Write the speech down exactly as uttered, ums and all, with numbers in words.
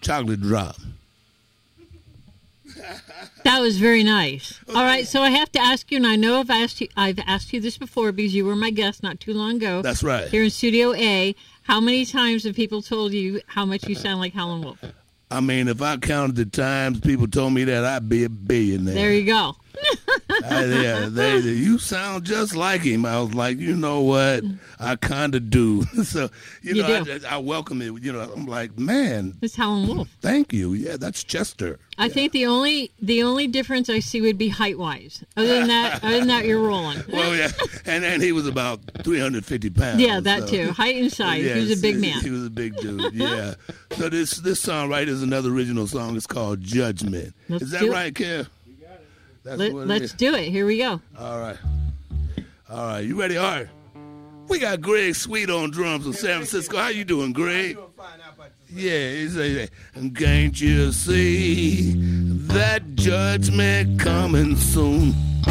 Chocolate Drop. That was very nice. Okay. All right, so I have to ask you, and I know I've asked you, I've asked you this before because you were my guest not too long ago. That's right. Here in Studio A, how many times have people told you how much you sound like Howlin' Wolf? I mean, if I counted the times people told me that, I'd be a billionaire. There you go. I, yeah, they, they, you sound just like him. I was like, you know what? I kind of do. So, you, you know, do. I, I welcome it. You know, I'm like, man. It's Howlin' Wolf. Thank you. Yeah, that's Chester. I yeah. think the only the only difference I see would be height wise. Other than that, other than that, you're rolling. Well, yeah, and and he was about three hundred fifty pounds. Yeah, that so. too. Height and size. Yes, he was a big man. He was a big dude. Yeah. So this this song right is another original song. It's called Judgment. Let's is that do right, it. Kev? That's Let, what it let's is. do it. Here we go. All right. All right. You ready? All right. We got Greg Sweet on drums from San Francisco. How you doing, Greg? Yeah, he's a, and can't you see that judgment coming soon?